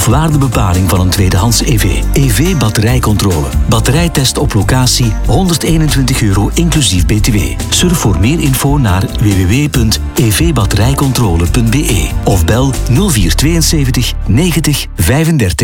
of waardebepaling van een tweedehands EV. EV batterijcontrole. Batterijtest op locatie, €121 inclusief BTW. Surf voor meer info naar www.evbatterijcontrole.be of bel 0472 90 35